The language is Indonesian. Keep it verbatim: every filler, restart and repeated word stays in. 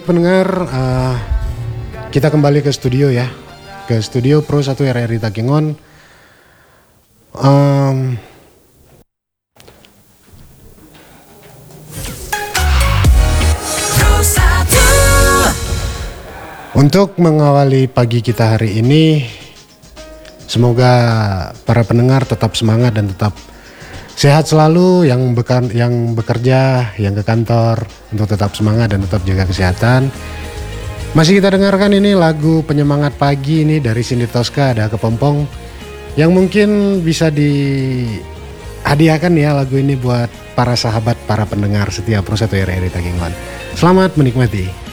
Pendengar, uh, kita kembali ke studio ya, ke studio Pro satu R R I Takengon. Um, untuk mengawali pagi kita hari ini, semoga para pendengar tetap semangat dan tetap sehat selalu, yang bekan, yang bekerja, yang ke kantor, untuk tetap semangat dan tetap jaga kesehatan. Masih kita dengarkan ini lagu penyemangat pagi ini dari Cindy Tosca, ada Kepompong, yang mungkin bisa dihadiahkan ya lagu ini buat para sahabat, para pendengar setia Pro satu R R I Takengon. Selamat menikmati.